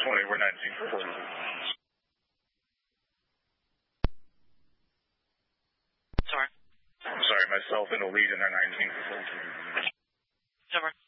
20, we're 19 for 40. Sorry. I'm sorry, myself and Elite, and they're 19 for 40. Over.